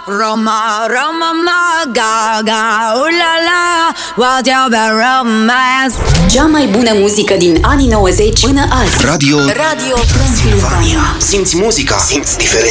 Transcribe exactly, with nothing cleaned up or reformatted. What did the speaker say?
Roma, Roma, ma, gaga, ulala, what your romance. Cea mai bună muzică din anii nouăzeci până azi. Radio Radio Transilvania. Simți muzica, simți diferența.